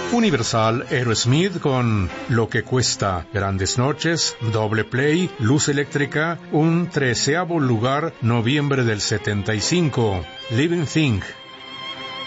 Universal Aerosmith con Lo que cuesta, Grandes Noches, Doble Play, Luz Eléctrica, un 13º lugar, noviembre del 75. Living Thing,